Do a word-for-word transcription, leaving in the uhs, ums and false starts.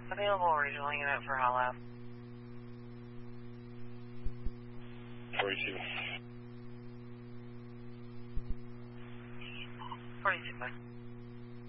Available regional unit for Hollow. forty-two. forty-two, bye.